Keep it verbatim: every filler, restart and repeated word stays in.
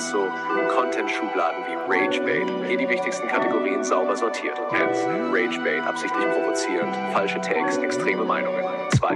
es so Content-Schubladen wie Ragebait. Hier die wichtigsten Kategorien sauber sortiert. eins. Ragebait, absichtlich provozierend, falsche Takes, extreme Meinungen. zwei.